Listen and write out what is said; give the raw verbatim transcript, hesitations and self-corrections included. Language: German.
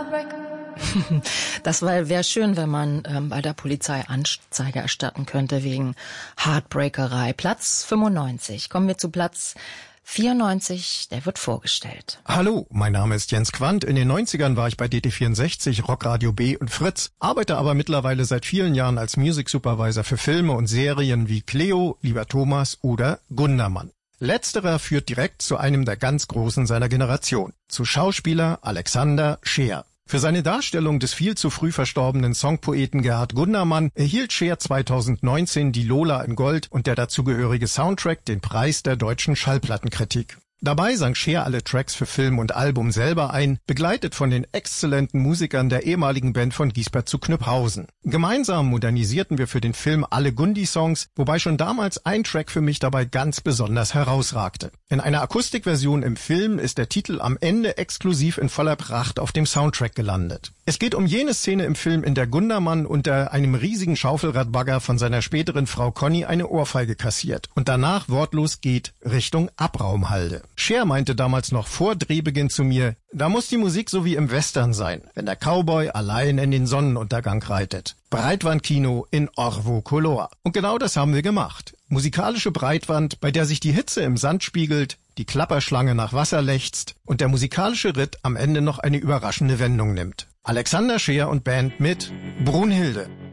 Das wäre schön, wenn man ähm, bei der Polizei Anzeige erstatten könnte wegen Heartbreakerei. Platz fünfundneunzig. Kommen wir zu Platz vierundneunzig, der wird vorgestellt. Hallo, mein Name ist Jens Quandt. In den neunzigern war ich bei D T vierundsechzig, Rockradio B und Fritz, arbeite aber mittlerweile seit vielen Jahren als Music Supervisor für Filme und Serien wie Cleo, Lieber Thomas oder Gundermann. Letzterer führt direkt zu einem der ganz Großen seiner Generation, zu Schauspieler Alexander Scheer. Für seine Darstellung des viel zu früh verstorbenen Songpoeten Gerhard Gundermann erhielt Scheer zweitausendneunzehn die Lola in Gold und der dazugehörige Soundtrack den Preis der deutschen Schallplattenkritik. Dabei sang Scheer alle Tracks für Film und Album selber ein, begleitet von den exzellenten Musikern der ehemaligen Band von Giesbert zu Knüpphausen. Gemeinsam modernisierten wir für den Film alle Gundi-Songs, wobei schon damals ein Track für mich dabei ganz besonders herausragte. In einer Akustikversion im Film ist der Titel am Ende exklusiv in voller Pracht auf dem Soundtrack gelandet. Es geht um jene Szene im Film, in der Gundermann unter einem riesigen Schaufelradbagger von seiner späteren Frau Conny eine Ohrfeige kassiert und danach wortlos geht Richtung Abraumhalde. Scheer meinte damals noch vor Drehbeginn zu mir, da muss die Musik so wie im Western sein, wenn der Cowboy allein in den Sonnenuntergang reitet. Breitwandkino in Orvo Color. Und genau das haben wir gemacht. Musikalische Breitwand, bei der sich die Hitze im Sand spiegelt, die Klapperschlange nach Wasser lechzt und der musikalische Ritt am Ende noch eine überraschende Wendung nimmt. Alexander Scheer und Band mit Brunhilde.